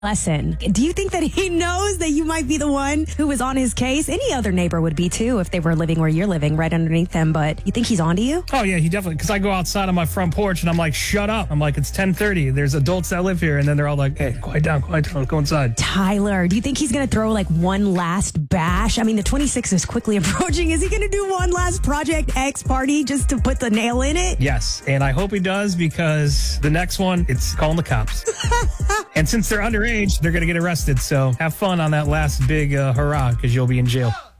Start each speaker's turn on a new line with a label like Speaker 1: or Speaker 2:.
Speaker 1: lesson. Do you think that he knows that you might be the one who was on his case? Any other neighbor would be too if they were living where you're living, right underneath them. But you think he's onto you?
Speaker 2: Oh, yeah, he definitely, because I go outside on my front porch and I'm like, shut up. I'm like, it's 10:30. There's adults that live here. And then they're all like, hey, quiet down, go inside.
Speaker 1: Tyler, do you think he's going to throw like one last bash? I mean, the 26th is quickly approaching. Is he going to do one last Project X party just to put the nail in it?
Speaker 2: Yes, and I hope he does because the next one, it's calling the cops. And since they're underage, they're going to get arrested. So have fun on that last big hurrah because you'll be in jail.